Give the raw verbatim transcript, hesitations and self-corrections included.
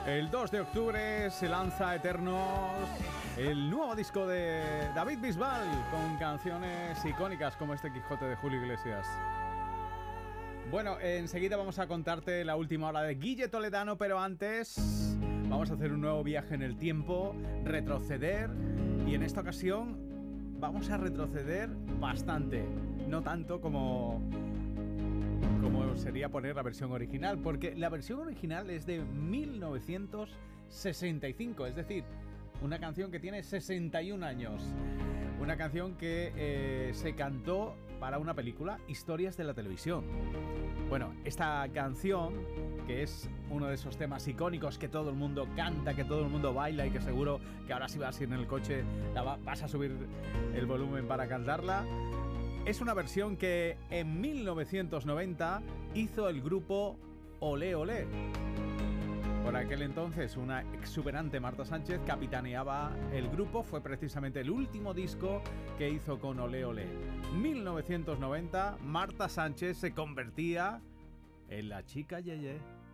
El dos de octubre se lanza Eternos, el nuevo disco de David Bisbal, con canciones icónicas como este Quijote de Julio Iglesias. Bueno, enseguida vamos a contarte la última hora de Guille Toledano, pero antes vamos a hacer un nuevo viaje en el tiempo, retroceder, y en esta ocasión vamos a retroceder bastante, no tanto como... como sería poner la versión original, porque la versión original es de mil novecientos sesenta y cinco, es decir, una canción que tiene sesenta y un años, una canción que eh, se cantó para una película, Historias de la Televisión. Bueno, esta canción, que es uno de esos temas icónicos que todo el mundo canta, que todo el mundo baila y que seguro que ahora si vas a ir en el coche la va, vas a subir el volumen para cantarla. Es una versión que en mil novecientos noventa hizo el grupo Olé Olé. Por aquel entonces una exuberante Marta Sánchez capitaneaba el grupo. Fue precisamente el último disco que hizo con Olé Olé. mil novecientos noventa, Marta Sánchez se convertía en la chica Yeye.